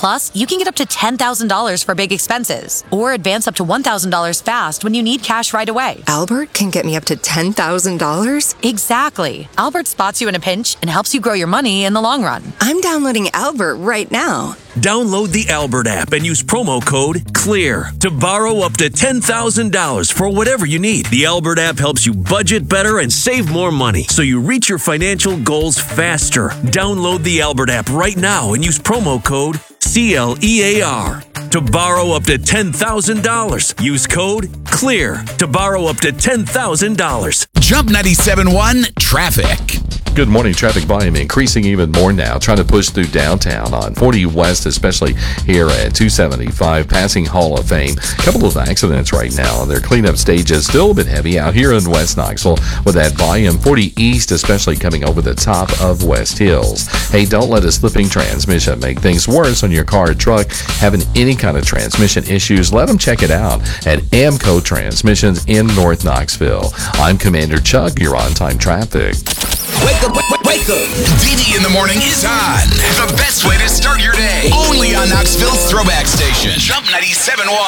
Plus, you can get up to $10,000 for big expenses or advance up to $1,000 fast when you need cash right away. Albert can get me up to $10,000? Exactly. Albert spots you in a pinch and helps you grow your money in the long run. I'm downloading Albert right now. Download the Albert app and use promo code CLEAR to borrow up to $10,000 for whatever you need. The Albert app helps you budget better and save more money so you reach your financial goals faster. Download the Albert app right now and use promo code CLEAR to borrow up to $10,000. Use code CLEAR to borrow up to $10,000. Jump 97.1 Traffic. Good morning. Traffic volume increasing even more now, trying to push through downtown on 40 West, especially here at 275, passing Hall of Fame. A couple of accidents right now. Their cleanup stage is still a bit heavy out here in West Knoxville with that volume. 40 East, especially coming over the top of West Hills. Hey, don't let a slipping transmission make things worse on your car or truck. Having any kind of transmission issues, let them check it out at Amco Transmissions in North Knoxville. I'm Commander Chuck. You're on time traffic. Wake up. DD in the morning is on. The best way to start your day. Only on Knoxville's Throwback Station. Jump 97.1.